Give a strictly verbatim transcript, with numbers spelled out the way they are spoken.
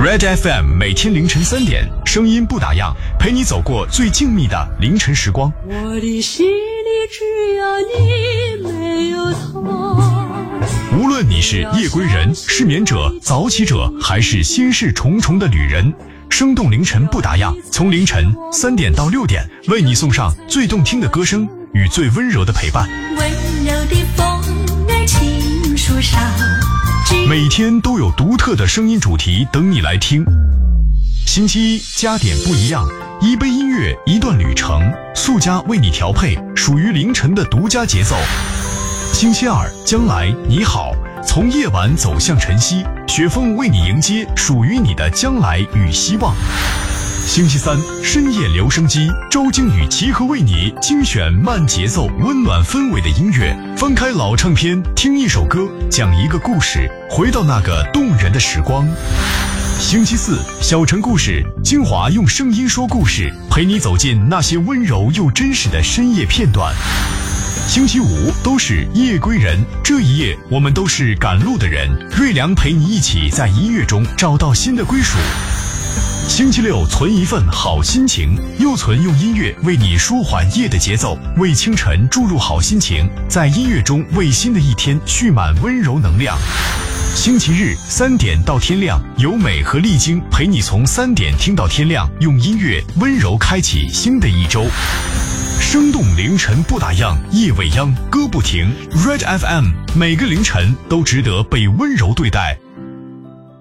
Red F M 每天凌晨三点，声音不打烊，陪你走过最静谧的凌晨时光。 我的心里只有你，没有他。 无论你是夜归人、失眠者、早起者，还是心事重重的旅人，生动凌晨不打烊，从凌晨三点到六点，为你送上最动听的歌声与最温柔的陪伴。 温柔的风儿轻树上， 每天都有独特的声音主题等你来听。星期一加点不一样，一杯音乐，一段旅程，速加为你调配属于凌晨的独家节奏。星期二将来你好，从夜晚走向晨曦，雪峰为你迎接属于你的将来与希望。星期三深夜留声机，周经与齐和为你精选慢节奏温暖氛围的音乐，翻开老唱片，听一首歌，讲一个故事，回到那个动人的时光。星期四小城故事，精华用声音说故事，陪你走进那些温柔又真实的深夜片段。星期五都是夜归人，这一夜我们都是赶路的人，瑞良陪你一起在音乐中找到新的归属。星期六存一份好心情，又存用音乐为你舒缓夜的节奏，为清晨注入好心情，在音乐中为新的一天蓄满温柔能量。星期日三点到天亮，由美和丽晶陪你从三点听到天亮，用音乐温柔开启新的一周。生动凌晨不打烊，夜未央歌不停。 Red F M 每个凌晨都值得被温柔对待，